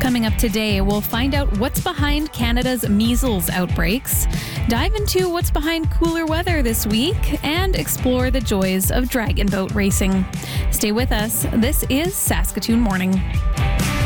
Coming up today, we'll find out what's behind Canada's measles outbreaks, dive into what's behind cooler weather this week, and explore the joys of dragon boat racing. Stay with us. This is Saskatoon Morning.